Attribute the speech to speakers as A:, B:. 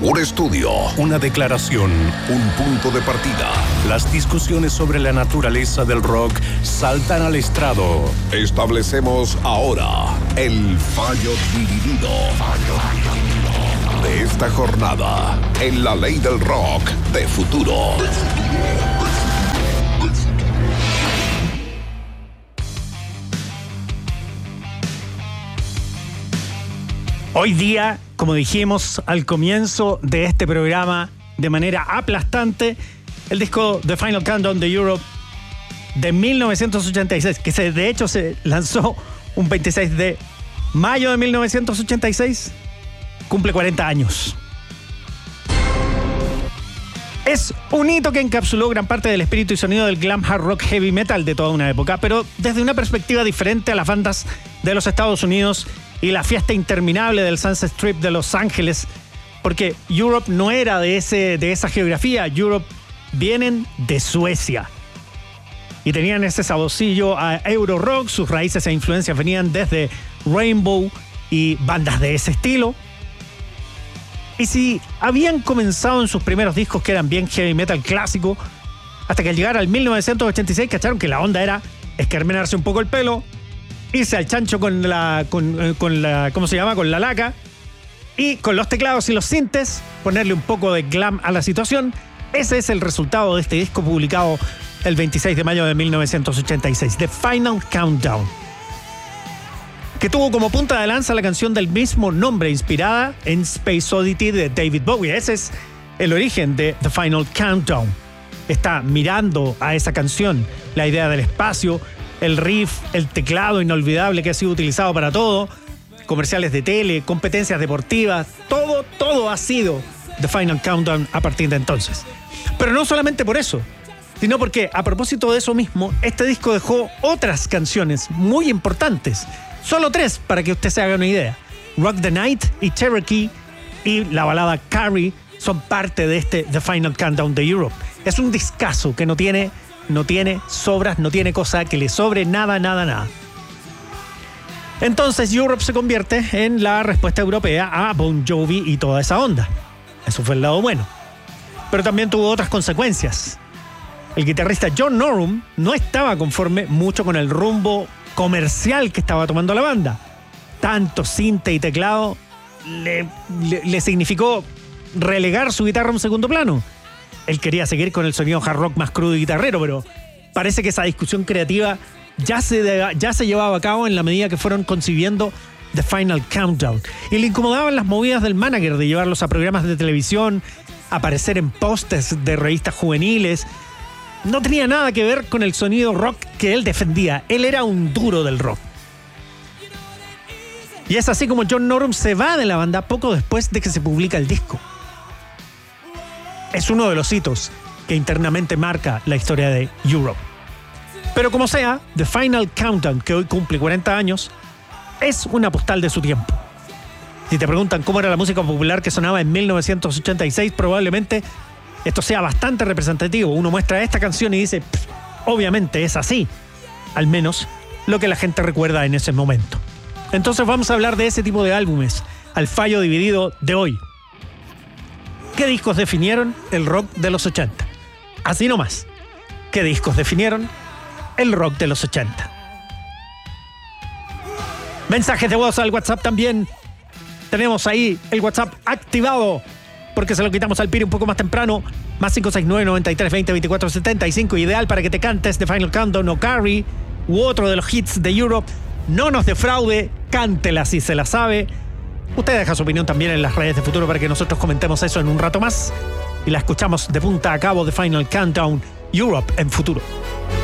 A: Un estudio,
B: una declaración,
A: un punto de partida.
B: Las discusiones sobre la naturaleza del rock saltan al estrado.
A: Establecemos ahora el fallo dividido de esta jornada en la ley del rock de Futuro.
C: Hoy día, como dijimos al comienzo de este programa, de manera aplastante, el disco The Final Countdown de Europe de 1986, que de hecho se lanzó un 26 de mayo de 1986, cumple 40 años. Es un hito que encapsuló gran parte del espíritu y sonido del glam hard rock heavy metal de toda una época, pero desde una perspectiva diferente a las bandas de los Estados Unidos y la fiesta interminable del Sunset Strip de Los Ángeles, porque Europe no era de esa geografía. Europe vienen de Suecia y tenían ese saborcillo a Euro rock. Sus raíces e influencias venían desde Rainbow y bandas de ese estilo. Y si habían comenzado en sus primeros discos que eran bien heavy metal clásico, hasta que al llegar al 1986 cacharon que la onda era escarmenarse un poco el pelo, irse al chancho con la ¿cómo se llama? Con la laca, y con los teclados y los sintes ponerle un poco de glam a la situación. Ese es el resultado de este disco publicado el 26 de mayo de 1986, The Final Countdown, que tuvo como punta de lanza la canción del mismo nombre, inspirada en Space Oddity de David Bowie. Ese es el origen de The Final Countdown. Está mirando a esa canción, la idea del espacio, el riff, el teclado inolvidable que ha sido utilizado para todo, comerciales de tele, competencias deportivas, todo ha sido The Final Countdown a partir de entonces. Pero no solamente por eso, sino porque a propósito de eso mismo, este disco dejó otras canciones muy importantes. Solo 3 para que usted se haga una idea. Rock the Night y Cherokee y la balada Carrie son parte de este The Final Countdown de Europe. Es un discazo que no tiene sobras, no tiene cosa que le sobre, nada. Entonces Europe se convierte en la respuesta europea a Bon Jovi y toda esa onda. Eso fue el lado bueno. Pero también tuvo otras consecuencias. El guitarrista John Norum no estaba conforme mucho con el rumbo comercial que estaba tomando la banda. Tanto cinte y teclado le significó relegar su guitarra a un segundo plano. Él quería seguir con el sonido hard rock más crudo y guitarrero, pero parece que esa discusión creativa ya se llevaba a cabo en la medida que fueron concibiendo The Final Countdown. Y le incomodaban las movidas del manager de llevarlos a programas de televisión, aparecer en pósters de revistas juveniles. No tenía nada que ver con el sonido rock que él defendía. Él era un duro del rock. Y es así como John Norum se va de la banda poco después de que se publica el disco. Es uno de los hitos que internamente marca la historia de Europe. Pero como sea, The Final Countdown, que hoy cumple 40 años, es una postal de su tiempo. Si te preguntan cómo era la música popular que sonaba en 1986, probablemente esto sea bastante representativo. Uno muestra esta canción y dice, obviamente es así. Al menos lo que la gente recuerda en ese momento. Entonces vamos a hablar de ese tipo de álbumes, al fallo dividido de hoy. ¿Qué discos definieron el rock de los 80? Así nomás. ¿Qué discos definieron el rock de los 80? Mensajes de voz al WhatsApp también. Tenemos ahí el WhatsApp activado, porque se lo quitamos al Piri un poco más temprano. Más 569-9320-2475. Ideal para que te cantes The Final Countdown o Carrie u otro de los hits de Europe. No nos defraude, cántela si se la sabe. Usted deja su opinión también en las redes de Futuro para que nosotros comentemos eso en un rato más. Y la escuchamos de punta a cabo, The Final Countdown, Europe en Futuro.